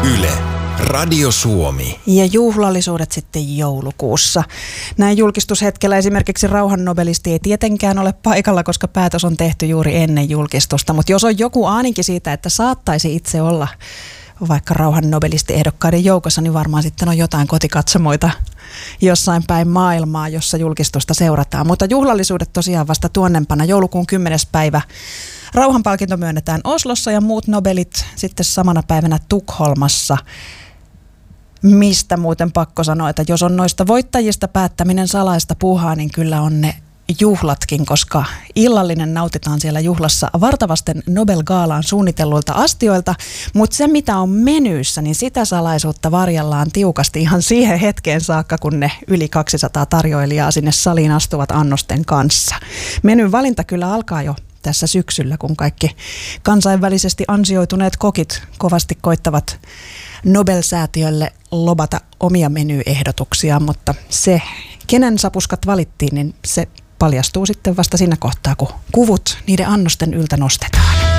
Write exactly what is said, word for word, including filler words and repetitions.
Yle, Radio Suomi. Ja juhlallisuudet sitten joulukuussa. Näin julkistushetkellä esimerkiksi rauhannobelisti ei tietenkään ole paikalla, koska päätös on tehty juuri ennen julkistusta. Mutta jos on joku aaninkin siitä, että saattaisi itse olla vaikka rauhannobelisti-ehdokkaiden joukossa, niin varmaan sitten on jotain kotikatsomoita jossain päin maailmaa, jossa julkistusta seurataan. Mutta juhlallisuudet tosiaan vasta tuonnempana joulukuun kymmenes päivä. Rauhanpalkinto myönnetään Oslossa ja muut nobelit sitten samana päivänä Tukholmassa. Mistä muuten pakko sanoa, että jos on noista voittajista päättäminen salaista puuhaa, niin kyllä on ne juhlatkin, koska illallinen nautitaan siellä juhlassa vartavasten Nobel-gaalaan suunnitelluilta astioilta, mutta se mitä on menyyssä, niin sitä salaisuutta varjellaan tiukasti ihan siihen hetkeen saakka, kun ne yli kaksisataa tarjoilijaa sinne saliin astuvat annosten kanssa. Menyn valinta kyllä alkaa jo tässä syksyllä, kun kaikki kansainvälisesti ansioituneet kokit kovasti koittavat Nobel-säätiölle lobata omia menyehdotuksiaan, mutta se, kenen sapuskat valittiin, niin se paljastuu sitten vasta siinä kohtaa, kun kuvut niiden annosten yltä nostetaan.